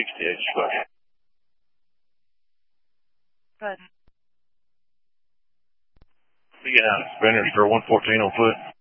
68 square. Good. We get out of Spinners for 114 on foot.